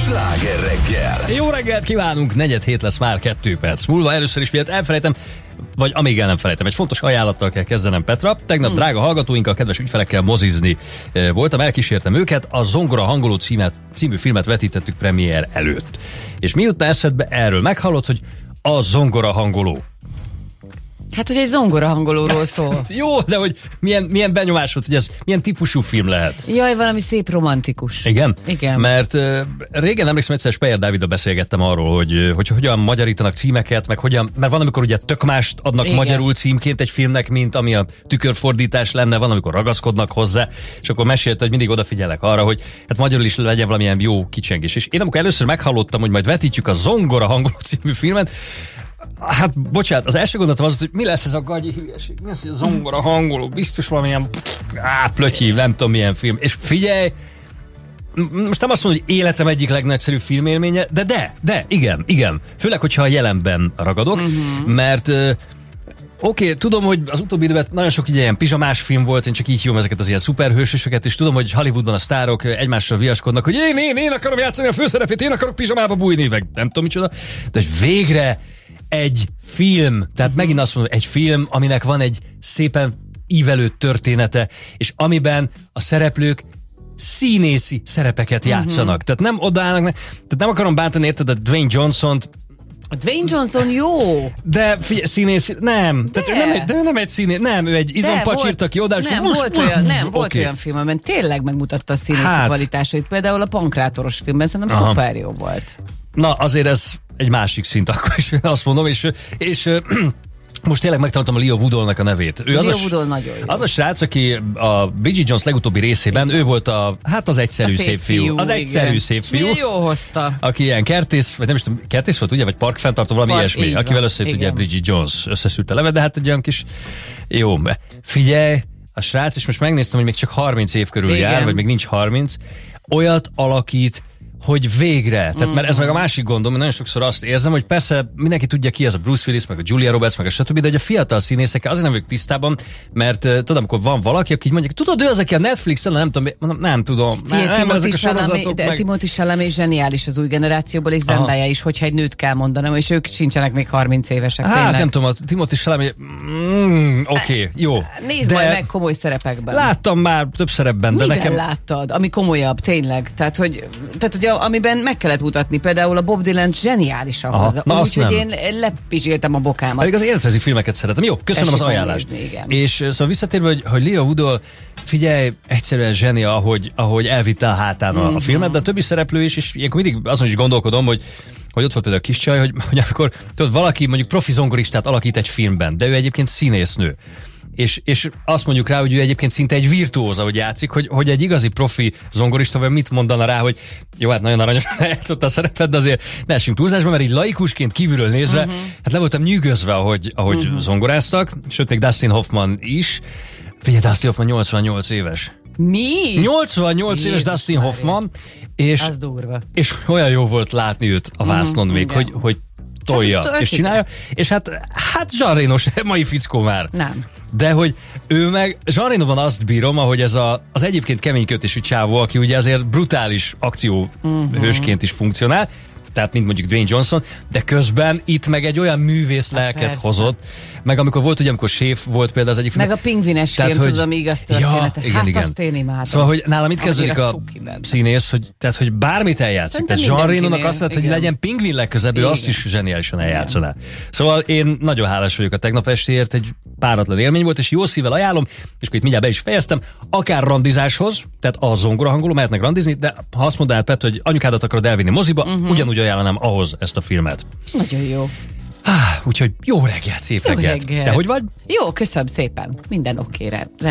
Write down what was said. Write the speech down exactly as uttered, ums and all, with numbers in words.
Sláger reggel. Jó reggelt kívánunk, negyed hét lesz már kettő perc múlva. Először is miért elfelejtem, vagy amíg el nem felejtem, egy fontos ajánlattal kell kezdenem, Petra. Tegnap hmm. drága hallgatóinkkal, kedves ügyfelekkel mozizni voltam, elkísértem őket, a Zongora hangoló címet, című filmet vetítettük premier előtt. És mi jutna eszedbe erről? Meghallod, hogy a zongora hangoló. Hát, hogy egy zongora hangolóról szól. Jó, de hogy milyen, milyen benyomás volt, hogy ez milyen típusú film lehet. Jaj, valami szép romantikus. Igen? Igen. Mert uh, régen emlékszem, egyszer Speyer Dáviddal beszélgettem arról, hogy, hogy hogyan magyarítanak címeket, meg hogyan, mert van, amikor ugye tök mást adnak Igen. magyarul címként egy filmnek, mint ami a tükörfordítás lenne, van, amikor ragaszkodnak hozzá, és akkor mesélte, hogy mindig odafigyelek arra, hogy hát magyarul is legyen valamilyen jó kicsengés. És én amikor először meghallottam, hogy majd vetítjük a Zongora hangoló című filmet, hát bocsánat, az első gondolatom az, hogy mi lesz ez a gagyi hülyeség, mi lesz, hogy a zongora hangoló, biztos valamilyen á, plötyi, nem tudom milyen film. És figyelj, most nem azt mondom, hogy életem egyik legnagyszerűbb filmélménye, de de, de, igen, igen. Főleg, hogyha a jelenben ragadok, uh-huh. mert uh, oké, okay, tudom, hogy az utóbbi időben nagyon sok ilyen pizsamás film volt, én csak így hívom ezeket az ilyen szuperhősöket, és tudom, hogy Hollywoodban a sztárok egymással viaskodnak, hogy én, én, én akarom játszani a főszerepét, én akarok pizsamába bújni, meg nem tudom micsoda, de hogy végre egy film, tehát uh-huh. megint azt mondom, egy film, aminek van egy szépen ívelő története, és amiben a szereplők színészi szerepeket uh-huh. játszanak. Tehát nem odaállnak, tehát nem akarom bántani, érted, a Dwayne Johnson-t. A Dwayne Johnson jó. De figyelj, színész, nem. De. Tehát nem egy, de nem egy színész, nem, ő egy izompacsírt, aki oda, és nem, most, volt olyan, nem, okay. volt olyan film, amiben tényleg megmutatta a színészi hát. kvalitásait. Például a Pankrátoros filmben szerintem Aha. szuper jó volt. Na, azért ez egy másik szint, akkor is azt mondom, és, és most tényleg megtanultam a Leo Woodallnak a nevét. Ő Leo az a, Woodall nagyon jó. Az a srác, aki a Bridget Jones legutóbbi részében, igen. ő volt a, hát az egyszerű a szép, szép fiú. fiú. Az egyszerű igen. szép fiú. Milyen jó hozta. Aki ilyen kertész, vagy nem is tudom, kertész volt, ugye, vagy parkfenntartó, valami Park, ilyesmi, akivel összejött ugye Bridget Jones, összeszűrte levet, de hát egy olyan kis, jó, figyelj, a srác, és most megnéztem, hogy még csak harminc év körül igen. jár, vagy még nincs harminc, olyat alakít, hogy végre. Tehát, mm. mert ez meg a másik gondom, hogy nagyon sokszor azt érzem, hogy persze mindenki tudja ki ez a Bruce Willis, meg a Julia Roberts, meg a stb., de hogy a fiatal színészekkel azért nem vagyok tisztában, mert uh, tudom, amikor van valaki, aki így mondja, tudod, ő az, aki a Netflixen, nem tudom, nem, nem tudom. Figyelj, Timothy Chalamet, meg... Timothy Chalamet zseniális az új generációból, és Zendaya is, hogyha egy nőt kell mondanom, és ők sincsenek még harminc évesek. Hát tényleg. Nem tudom, a Timothy Chalamet, mm, oké, okay, jó. Nézd de... majd meg komoly szerepekben. Láttam már több szerepben, de Miben nekem... láttad, ami komolyabb, tényleg. Tehát, hogy, tehát, hogy a, amiben meg kellett mutatni, például a Bob Dylan zseniális ahhoz. Úgyhogy én lepizséltem a bokámat. Pedig az életrezi filmeket szeretem. Jó, köszönöm Esik az ajánlást. Nézni, és szóval visszatérve, hogy, hogy Leo Woodall, figyelj, egyszerűen zseni, ahogy, ahogy elvitte a hátán a, mm-hmm. a filmet, de a többi szereplő is, és ilyenkor mindig azon is gondolkodom, hogy hogy ott volt például a kis csaj, hogy, hogy amikor tudod, valaki mondjuk profi zongoristát alakít egy filmben, de ő egyébként színésznő. És, és azt mondjuk rá, hogy ő egyébként szinte egy virtuóz, ahogy játszik, hogy, hogy egy igazi profi zongorista, vagy mit mondana rá, hogy jó, hát nagyon aranyosan játszott a szerepet, de azért ne essünk túlzásba, mert így laikusként kívülről nézve, uh-huh. hát le voltam nyűgözve, ahogy, ahogy uh-huh. zongoráztak, sőt, még Dustin Hoffman is. Figyelj, Dustin Hoffman nyolcvannyolc éves. Mi? nyolcvannyolc Jézus éves Dustin Mária. Hoffman, és, és olyan jó volt látni őt a vásznon uh-huh, még, hogy, hogy tolja hát, és csinálja, és hát, hát Jean Reno-s mai fickó már. Nem. De hogy ő meg, Jean Renoban azt bírom, ahogy ez a, az egyébként keménykötésű csávó, aki ugye azért brutális akcióhősként uh-huh. is funkcionál, tehát mint mondjuk Dwayne Johnson, de közben itt meg egy olyan művész lelket Persze. hozott, meg amikor volt, ugye amikor Séf volt például az egyik film. Meg a pingvines film, hogy... tudom, igaz története. Ja, igen, hát igen. Azt én imádom. Szóval, hogy nálam itt kezdődik a színész, hogy, tehát, hogy bármit eljátszik. Tehát Jean Reno-nak azt lehet, hogy legyen pingvin legközebb, ő azt is zseniálisan eljátszaná. Szóval én nagyon hálás vagyok a tegnap estéért, egy páratlan élmény volt, és jó szívvel ajánlom, és akkor itt mindjárt be is fejeztem, akár randizáshoz, tehát a zongora hangoló, mehetnek randizni, de ha azt mondanád, Pet, hogy anyukádat akarod elvinni moziba, uh-huh. ugyanúgy ajánlanám ahhoz ezt a filmet. Nagyon jó. Úgyhogy jó reggelt, szép jó reggelt. reggelt. Te hogy vagy? Jó, köszönöm szépen. Minden okére.